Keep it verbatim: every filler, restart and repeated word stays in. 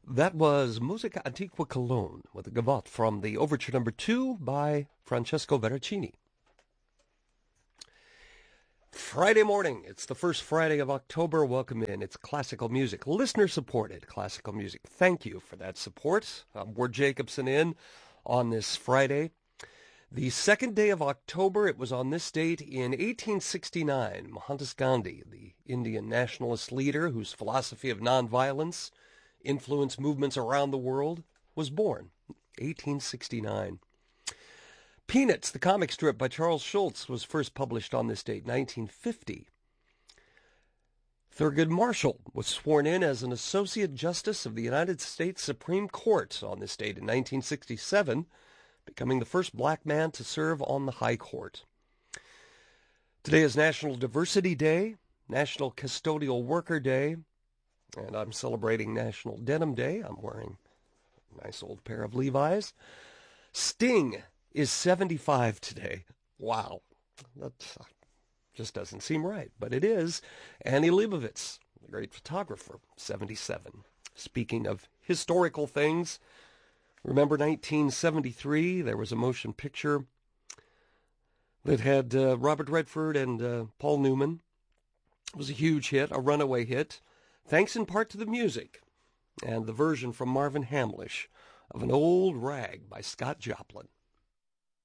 That was Musica Antiqua Cologne with a gavotte from the Overture Number Two by Francesco Veracini. Friday morning. It's the first Friday of October. Welcome in. It's classical music, listener-supported classical music. Thank you for that support. I'm Ward Jacobson in on this Friday. The second day of October, it was on this date in eighteen sixty-nine. Mohandas Gandhi, the Indian nationalist leader whose philosophy of nonviolence influenced movements around the world, was born. eighteen sixty-nine. Peanuts, the comic strip by Charles Schulz, was first published on this date, nineteen fifty. Thurgood Marshall was sworn in as an Associate Justice of the United States Supreme Court on this date in nineteen sixty-seven, becoming the first black man to serve on the High Court. Today is National Diversity Day, National Custodial Worker Day, and I'm celebrating National Denim Day. I'm wearing a nice old pair of Levi's. Sting is seventy-five today. Wow. That just doesn't seem right, but it is. Annie Leibovitz, the great photographer, seventy-seven. Speaking of historical things, remember nineteen seventy-three, there was a motion picture that had uh, Robert Redford and uh, Paul Newman. It was a huge hit, a runaway hit, thanks in part to the music and the version from Marvin Hamlish of An Old Rag by Scott Joplin.